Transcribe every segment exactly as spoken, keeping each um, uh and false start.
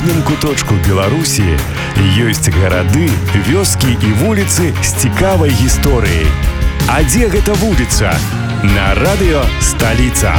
кожным куточку Беларусі ёсць гарады, вёскі і вуліцы з цікавай гісторыяй. А дзе гэта вуліца? На радыё «Сталіца».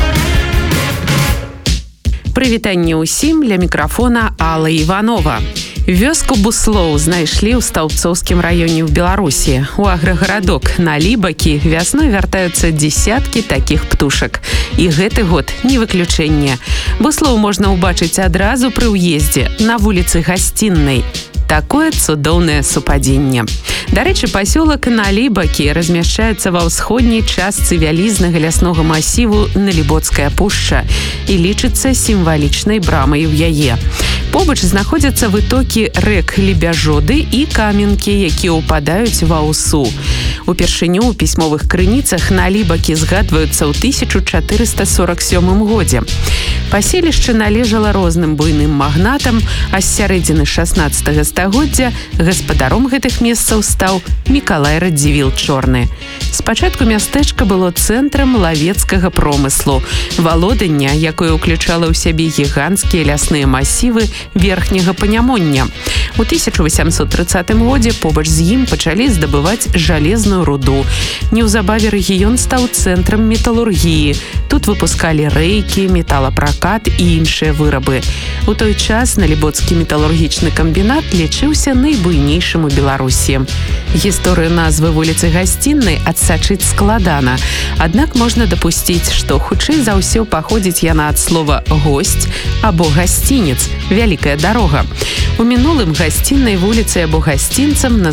Прывітанне ўсім, ля мікрафона Алла Іванова. Вёску Буслоў знайшлі ў Стаўбцоўскім раёне ў Беларусі. У аграгарадок на Лібакі вясной вяртаюцца дзесяткі такіх птушак. І гэты год не выключэнне. Буслоў можна ўбачыць адразу пры ўездзе на вуліцы Гасціннай. Такое цудоўнае супадзенне. Дарэчы, пасёлак на Лібакі размяшчаецца ва ўсходняй частцы вялізнага ляснога масіву Налібоцкая пушча і лічыцца сімвалічнай брамай у яе. Побач знаходзяцца вытокі рэк Лебяжоды і Каменкі, якія ўпадаюць ва Ўсу. Упершыню ў пісьмовых крыніцах на Лібакі згадваюцца ў тысяча чатырыста сорак сёмым годзе. Паселішча належала розным буйным магнатам, а з сярэдзіны шаснаццатага стагоддзя гаспадаром гэтых месцаў стаў Мікалай Радзівіл Чорны. Спачатку мястэчка было цэнтрам лавецкага промыслу, валоданне, якое ўключала ў сябе гіганцкія лясныя масівы верхняга Панямоння. У тысяча васямсот трыццатым годзе побач з ім пачалі здабываць жалезную руду. Неўзабаве рэгіён стаў цэнтрам металургіі. Тут выпускалі рэйкі, металапракат і іншыя вырабы. У той час Налібоцкі металургічны камбінат лічыўся найбуйнейшым у Беларусі. Гісторыю назвы вуліцы Гасціннай адсачыць складана. Аднак можна дапусціць, што хутчэй за ўсё паходзіць яна ад слова «госць» або «гасцінец» – вялікая дарога. У мінулым гасціннай вуліцай або гасцінцам